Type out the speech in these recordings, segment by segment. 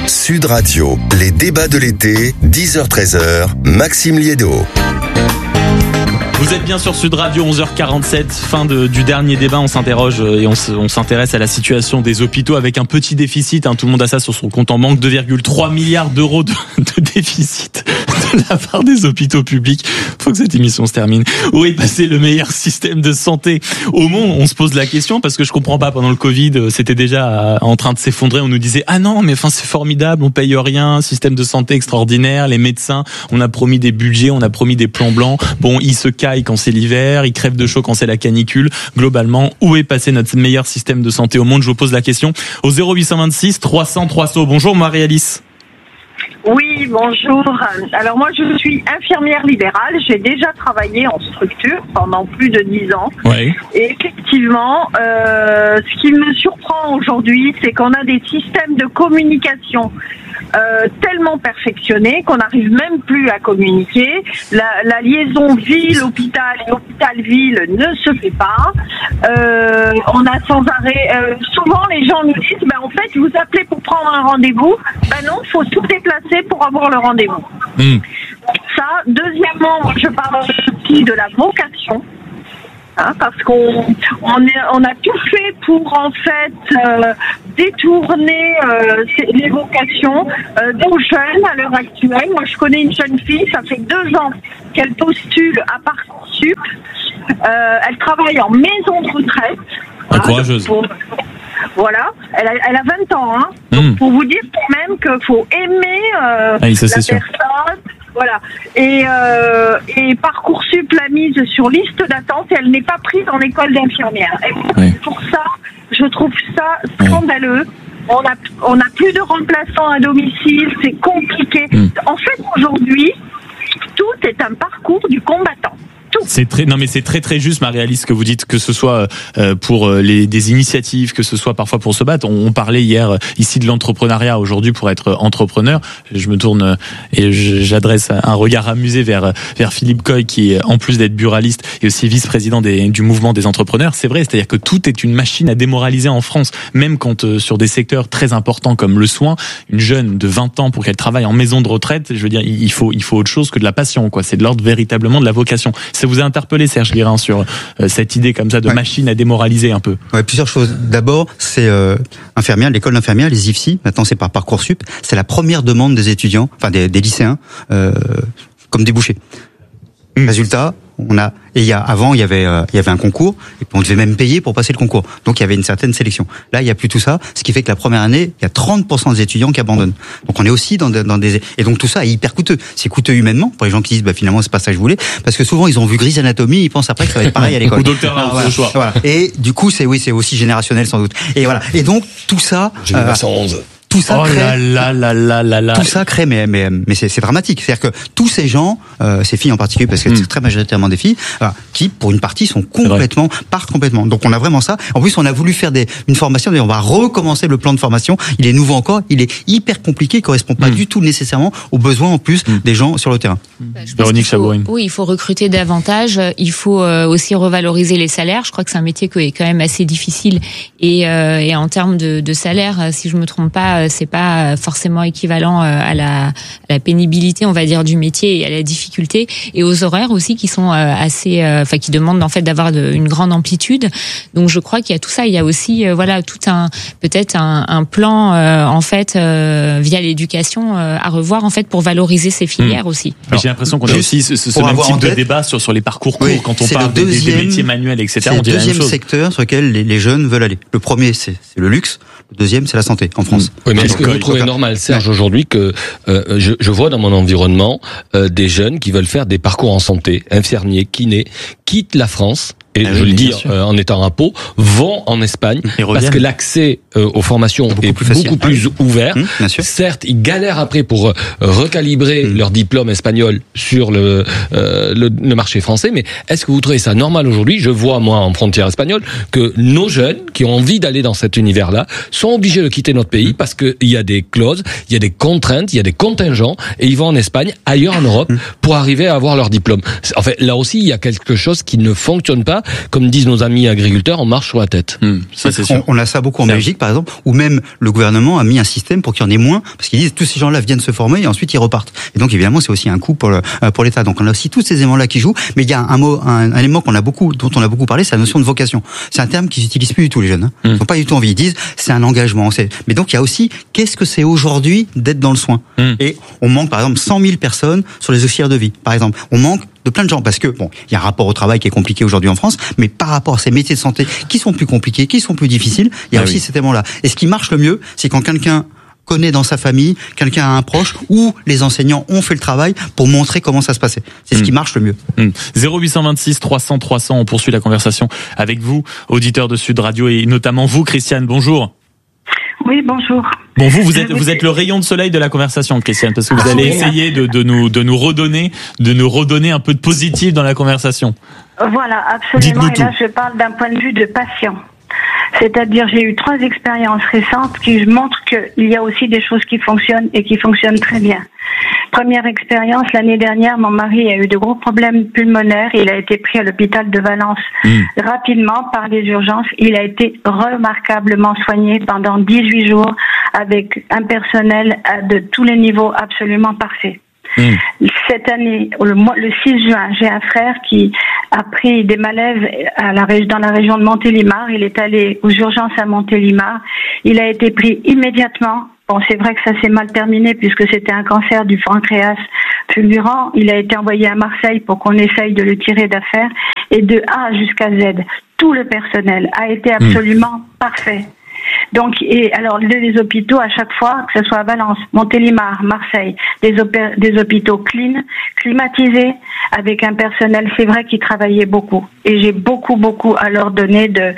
Sud Radio, les débats de l'été, 10h-13h, Maxime Liédo. Vous êtes bien sur Sud Radio, 11h47, fin du dernier débat. On s'interroge et on s'intéresse à la situation des hôpitaux avec un petit déficit. Tout le monde a ça sur son compte en banque, 2,3 milliards d'euros de déficit de la part des hôpitaux publics. Faut que cette émission se termine. Où est passé le meilleur système de santé au monde? On se pose la question parce que je comprends pas. Pendant le Covid, c'était déjà en train de s'effondrer. On nous disait ah non, mais enfin c'est formidable, on paye rien, système de santé extraordinaire, les médecins, on a promis des budgets, on a promis des plans blancs. Bon, ils se caillent quand c'est l'hiver, ils crèvent de chaud quand c'est la canicule. Globalement, où est passé notre meilleur système de santé au monde? Je vous pose la question au 0826 300 300. Bonjour Marie-Alice. Oui, bonjour. Alors moi, je suis infirmière libérale. J'ai déjà travaillé en structure pendant plus de 10 ans. Ouais. Et effectivement, ce qui me surprend aujourd'hui, c'est qu'on a des systèmes de communication tellement perfectionnés qu'on n'arrive même plus à communiquer. La liaison ville-hôpital et hôpital-ville ne se fait pas. On a sans arrêt... souvent, les gens nous disent, en fait, vous appelez pour prendre un rendez-vous. Non, il faut tout déplacer pour avoir le rendez-vous. Ça. Deuxièmement, je parle aussi de la vocation. Parce qu'on a tout fait pour en fait détourner les vocations aux jeunes à l'heure actuelle. Moi, je connais une jeune fille, ça fait 2 ans qu'elle postule à Parcoursup. Elle travaille en maison de retraite. Courageuse. Voilà, elle a 20 ans. Donc, pour vous dire quand même qu'il faut aimer la personne. Voilà. Et Parcoursup l'a mise sur liste d'attente et elle n'est pas prise en école d'infirmière. Et pour ça, je trouve ça scandaleux. On a plus de remplaçants à domicile, c'est compliqué. En fait, aujourd'hui, tout est un parcours du combattant. C'est très juste Marie-Alice que vous dites, que ce soit pour des initiatives, que ce soit parfois pour se battre. On parlait hier ici de l'entrepreneuriat. Aujourd'hui, pour être entrepreneur, je me tourne et j'adresse un regard amusé vers Philippe Coy, qui en plus d'être buraliste et aussi vice-président du mouvement des entrepreneurs. C'est vrai, c'est-à-dire que tout est une machine à démoraliser en France, même quand sur des secteurs très importants comme le soin, une jeune de 20 ans pour qu'elle travaille en maison de retraite, je veux dire, il faut autre chose que de la passion, quoi. C'est de l'ordre véritablement de la vocation. Ça vous a interpellé, Serge Guérin, sur cette idée comme ça de machine à démoraliser un peu? Ouais, plusieurs choses. D'abord, c'est infirmière, l'école d'infirmière, les IFSI, maintenant c'est par Parcoursup, c'est la première demande des étudiants, enfin des lycéens, comme débouché. Résultat, il y avait un concours, et puis on devait même payer pour passer le concours. Donc il y avait une certaine sélection. Là, il y a plus tout ça, ce qui fait que la première année, il y a 30% des étudiants qui abandonnent. Donc on est aussi dans des, et donc tout ça est hyper coûteux. C'est coûteux humainement pour les gens qui disent finalement c'est pas ça que je voulais, parce que souvent ils ont vu Grey's Anatomy, ils pensent après que ça va être pareil à l'école. Ou Docteur House, voilà. Et du coup c'est aussi générationnel sans doute. Et voilà. Et donc tout ça. Génération 11. Tout ça crée, tout ça crée, mais c'est dramatique. C'est-à-dire que tous ces gens, ces filles en particulier, parce que c'est très majoritairement des filles, qui pour une partie partent complètement. Donc on a vraiment ça. En plus, on a voulu faire une formation, et on va recommencer le plan de formation. Il est nouveau encore, il est hyper compliqué, il correspond pas du tout nécessairement aux besoins en plus des gens sur le terrain. Véronique Chabourine. Oui, il faut recruter davantage. Il faut aussi revaloriser les salaires. Je crois que c'est un métier qui est quand même assez difficile et en termes de salaire, si je me trompe pas, c'est pas forcément équivalent à la pénibilité, on va dire, du métier et à la difficulté, et aux horaires aussi qui sont assez, qui demandent en fait d'avoir une grande amplitude. Donc je crois qu'il y a tout ça. Il y a aussi peut-être un plan en fait via l'éducation à revoir en fait pour valoriser ces filières aussi. Mais j'ai l'impression qu'on a aussi ce même type de débat sur les parcours courts quand on parle des métiers manuels, etc. C'est le deuxième secteur sur lequel les jeunes veulent aller. Le premier c'est le luxe. Le deuxième, c'est la santé en France. Oui, mais est-ce que vous trouvez normal, Serge, aujourd'hui, que je vois dans mon environnement des jeunes qui veulent faire des parcours en santé, infirmiers, kinés, quittent la France, et je le dis en étant à Pau, vont en Espagne, parce que l'accès aux formations est beaucoup plus ouvert. Certes, ils galèrent après pour recalibrer leur diplôme espagnol sur le marché français, mais est-ce que vous trouvez ça normal aujourd'hui? Je vois, moi, en frontière espagnole, que nos jeunes qui ont envie d'aller dans cet univers-là sont obligés de quitter notre pays parce qu'il y a des clauses, il y a des contraintes, il y a des contingents, et ils vont en Espagne, ailleurs en Europe, pour arriver à avoir leur diplôme. En fait, là aussi, il y a quelque chose qui ne fonctionne pas comme disent nos amis agriculteurs, on marche sur la tête. Ça, c'est sûr. On a ça beaucoup en Belgique, par exemple, où même le gouvernement a mis un système pour qu'il y en ait moins, parce qu'ils disent tous ces gens-là viennent se former et ensuite ils repartent. Et donc évidemment, c'est aussi un coût pour l'État. Donc on a aussi tous ces éléments-là qui jouent. Mais il y a un élément dont on a beaucoup parlé, c'est la notion de vocation. C'est un terme qu'ils utilisent plus du tout les jeunes. Ils n'ont pas du tout envie. Ils disent c'est un engagement. Mais donc il y a aussi qu'est-ce que c'est aujourd'hui d'être dans le soin. Et on manque par exemple 100 000 personnes sur les auxiliaires de vie. Par exemple, on manque de plein de gens parce que bon, il y a un rapport au travail qui est compliqué aujourd'hui en France, mais par rapport à ces métiers de santé qui sont plus compliqués, qui sont plus difficiles, il y a aussi cet élément-là. Et ce qui marche le mieux, c'est quand quelqu'un connaît dans sa famille, quelqu'un a un proche, ou les enseignants ont fait le travail pour montrer comment ça se passait. C'est ce qui marche le mieux. 0826 300 300, on poursuit la conversation avec vous, auditeurs de Sud Radio, et notamment vous, Christiane, bonjour. Oui, bonjour. Bon, vous êtes le rayon de soleil de la conversation, Christiane, parce que vous allez essayer de nous redonner un peu de positif dans la conversation. Voilà, absolument. Et là, je parle d'un point de vue de patient. C'est-à-dire, j'ai eu 3 expériences récentes qui montrent qu'il y a aussi des choses qui fonctionnent et qui fonctionnent très bien. Première expérience, l'année dernière, mon mari a eu de gros problèmes pulmonaires. Il a été pris à l'hôpital de Valence rapidement par les urgences. Il a été remarquablement soigné pendant 18 jours avec un personnel de tous les niveaux absolument parfait. Cette année, le 6 juin, j'ai un frère qui a pris des malaises dans la région de Montélimar. Il est allé aux urgences à Montélimar. Il a été pris immédiatement. Bon, c'est vrai que ça s'est mal terminé puisque c'était un cancer du pancréas fulgurant. Il a été envoyé à Marseille pour qu'on essaye de le tirer d'affaire. Et de A jusqu'à Z, tout le personnel a été absolument parfait. Donc, et alors les hôpitaux à chaque fois, que ce soit à Valence, Montélimar, Marseille, des hôpitaux climatisés, avec un personnel, c'est vrai, qui travaillait beaucoup. Et j'ai beaucoup à leur donner de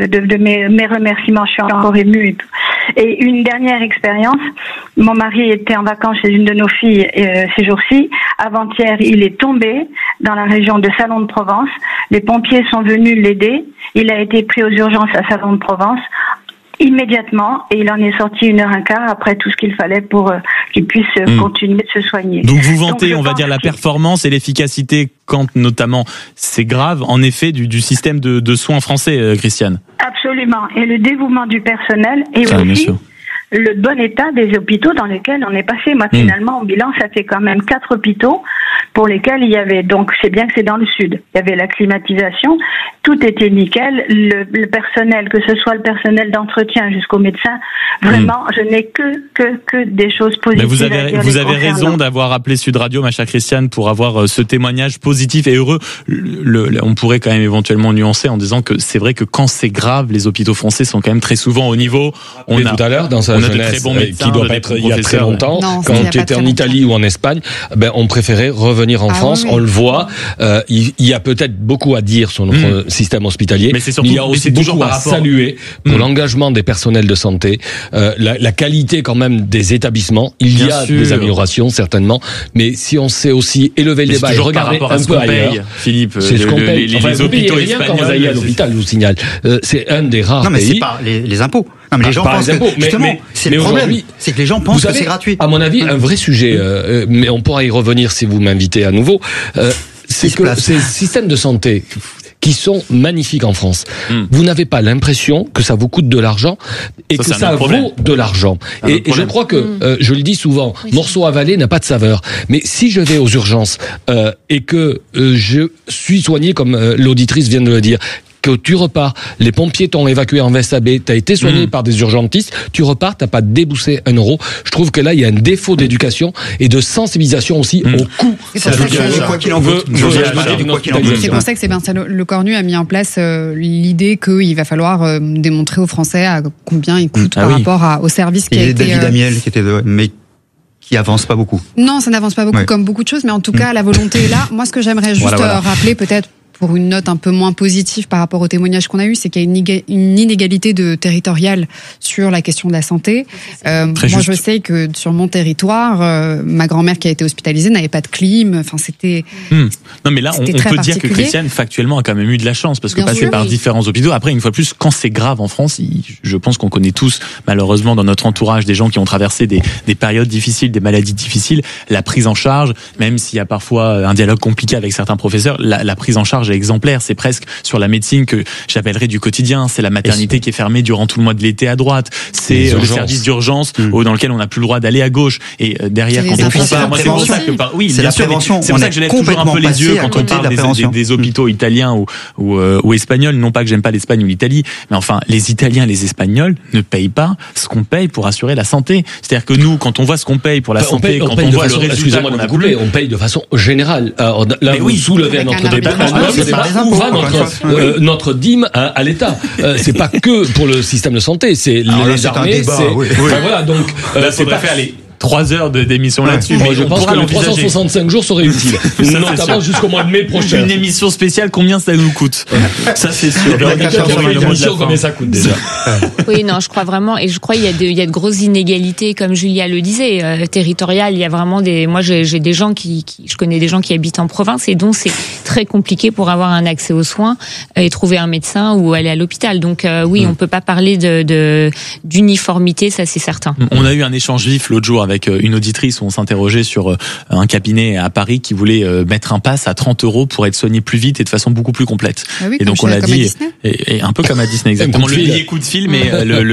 mes remerciements. Je suis encore émue. Et une dernière expérience, mon mari était en vacances chez une de nos filles ces jours-ci. Avant-hier, il est tombé dans la région de Salon de Provence. Les pompiers sont venus l'aider. Il a été pris aux urgences à Salon de Provence immédiatement, et il en est sorti 1h15 après tout ce qu'il fallait pour qu'il puisse continuer de se soigner. Donc vous vantez, on va dire, la performance et l'efficacité quand notamment c'est grave, en effet, du système de soins français, Christiane. Absolument, et le dévouement du personnel et aussi le bon état des hôpitaux dans lesquels on est passé. Moi, finalement, au bilan, ça fait quand même 4 hôpitaux pour lesquels il y avait, donc c'est bien que c'est dans le sud, il y avait la climatisation, tout était nickel, le personnel, que ce soit le personnel d'entretien jusqu'au médecin, vraiment, je n'ai que des choses positives. Mais vous avez raison d'avoir appelé Sud Radio, ma chère Christiane, pour avoir ce témoignage positif et heureux. On pourrait quand même éventuellement nuancer en disant que c'est vrai que quand c'est grave, les hôpitaux français sont quand même très souvent au niveau. On a tout à l'heure dans sa jeunesse, qui doit pas être il y a très longtemps, quand tu étais en Italie ou en Espagne, on préférait revenir en France. On le voit. Il y a peut-être beaucoup à dire sur notre système hospitalier, mais il y a aussi beaucoup à saluer pour l'engagement des personnels de santé, la qualité quand même des établissements. Il y a des améliorations certainement, mais si on sait aussi élever le débat et regarder un peu ailleurs, Philippe, c'est ce qu'on paye. Les hôpitaux espagnols, quand vous allez à l'hôpital, je vous signale, c'est un des rares pays. Non, mais c'est pas les impôts. Non, mais les gens pensent que, justement, c'est le problème. C'est que les gens pensent que c'est gratuit. À mon avis, un vrai sujet, mais on pourra y revenir si vous m'invitez à nouveau, c'est que ces systèmes de santé qui sont magnifiques en France, vous n'avez pas l'impression que ça vous coûte de l'argent et que ça vaut de l'argent. Et je crois que, je le dis souvent, morceau avalé n'a pas de saveur. Mais si je vais aux urgences et que je suis soigné, comme l'auditrice vient de le dire, que tu repars, les pompiers t'ont évacué en veste AB, t'as été soigné par des urgentistes, tu repars, t'as pas déboursé 1 euro. Je trouve que là, il y a un défaut d'éducation et de sensibilisation aussi au coût. C'est pour ça que Sébastien Lecornu a mis en place l'idée qu'il va falloir démontrer aux Français à combien il coûte par rapport au service qui a été... David Amiel qui était mais qui avance pas beaucoup. Non, ça n'avance pas beaucoup comme beaucoup de choses, mais en tout cas, la volonté est là. Moi, ce que j'aimerais juste rappeler peut-être pour une note un peu moins positive par rapport au témoignage qu'on a eu, c'est qu'il y a une inégalité territoriale sur la question de la santé. Moi, je sais que sur mon territoire, ma grand-mère qui a été hospitalisée n'avait pas de clim. Enfin, c'était. Non, mais là, on peut dire que Christiane, factuellement, a quand même eu de la chance parce que passer par différents hôpitaux. Après, une fois de plus, quand c'est grave en France, je pense qu'on connaît tous, malheureusement, dans notre entourage, des gens qui ont traversé des périodes difficiles, des maladies difficiles. La prise en charge, même s'il y a parfois un dialogue compliqué avec certains professeurs, la prise en charge exemplaire. C'est presque sur la médecine que j'appellerais du quotidien. C'est la maternité qui est fermée durant tout le mois de l'été à droite. C'est le service d'urgence dans lequel on n'a plus le droit d'aller à gauche. Et derrière, quand on compare, moi c'est pour ça que c'est la prévention. C'est pour ça que je lève toujours un peu les yeux quand on parle des hôpitaux italiens ou espagnols. Non pas que j'aime pas l'Espagne ou l'Italie, mais enfin les Italiens et les Espagnols ne payent pas ce qu'on paye pour assurer la santé. C'est-à-dire que nous, quand on voit ce qu'on paye pour la santé, quand on voit le résultat qu'on a plus, on paye de façon générale. Alors, là, vous soulevez un autre débat. Où va notre dîme à l'État? C'est pas que pour le système de santé, c'est les armées. Voilà, donc c'est pas faire les 3 heures d'émission là-dessus. Mais je pense que les 365 jours seraient utiles. Notamment jusqu'au mois de mai prochain. Une émission spéciale, combien ça nous coûte? Ça, c'est sûr. Une émission, combien ça coûte déjà? Oui, non, je crois vraiment, et je crois qu'il y a de grosses inégalités, comme Julia le disait, territoriales. Il y a vraiment moi, j'ai des gens je connais des gens qui habitent en province et dont c'est très compliqué pour avoir un accès aux soins et trouver un médecin ou aller à l'hôpital. Donc, oui, on peut pas parler d'uniformité, ça, c'est certain. On a eu un échange vif l'autre jour avec une auditrice où on s'interrogeait sur un cabinet à Paris qui voulait mettre un pass à 30 € pour être soigné plus vite et de façon beaucoup plus complète. Ah oui, et donc on l'a dit, et un peu comme à Disney, exactement. Le billet coup de fil, mais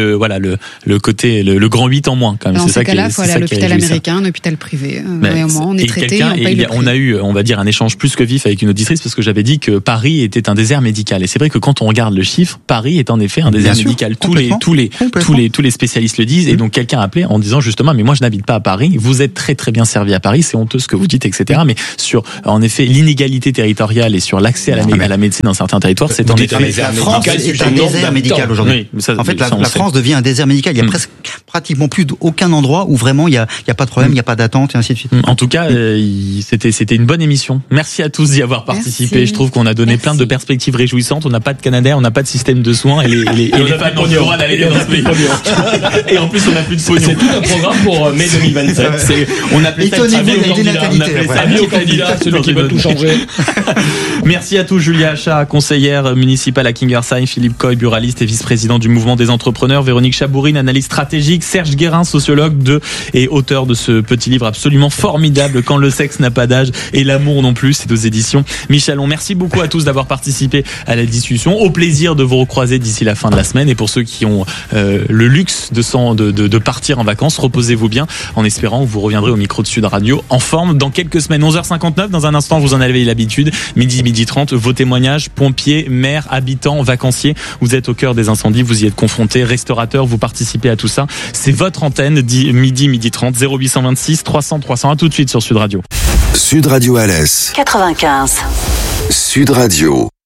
le côté, le grand 8 en moins, quand même. C'est ça qu'il faut aller à l'hôpital américain, un hôpital privé. On est traité, on a eu, on va dire, un échange plus que vif avec une auditrice parce que j'avais dit que Paris était un désert médical. Et c'est vrai que quand on regarde le chiffre, Paris est en effet un désert médical. Tous les spécialistes le disent. Et donc quelqu'un a appelé en disant justement, mais moi je n'habite pas à Paris. Vous êtes très très bien servi à Paris. C'est honteux ce que vous dites, etc. Mais sur, en effet, l'inégalité territoriale et sur la médecine dans certains territoires, c'est en effet. La France est un désert médical aujourd'hui. En fait, la France devient un désert médical. Il y a pratiquement plus aucun endroit où vraiment il y a pas de problème, il y a pas d'attente et ainsi de suite. En tout cas, c'était une bonne émission. Merci à tous d'y avoir participé. Je trouve qu'on a donné plein de perspectives réjouissantes. On n'a pas de Canadair, on n'a pas de système de soins et les femmes n'ont plus le droit d'aller dans ce pays. Et en plus, on n'a plus de pognon. C'est tout un programme pour mai 2027. On appelait ça avis au candidat, celui qui veut tout changer. Merci à tous. Julia Achat, conseillère municipale à Kingersheim, Philippe Coy, buraliste et vice-président du mouvement des entrepreneurs, Véronique Chabourine, analyse stratégique, Serge Guérin, sociologue et auteur de ce petit livre absolument formidable, Quand le sexe n'a pas d'âge et l'amour non plus, c'est aux éditions Michalon. Merci beaucoup à tous d'avoir participé à la discussion. Au plaisir de vous recroiser d'ici la fin de la semaine. Et pour ceux qui ont le luxe de partir en vacances, reposez-vous bien en espérant que vous reviendrez au micro de Sud Radio en forme dans quelques semaines. 11h59, dans un instant, vous en avez l'habitude. Midi 30, vos témoignages, pompiers, maires, habitants, vacanciers. Vous êtes au cœur des incendies, vous y êtes confrontés, restaurateurs, vous participez à tout ça. C'est votre antenne, midi 30, 0826 300 300. À tout de suite sur Sud Radio. Sud Radio Alès 95. Sud Radio.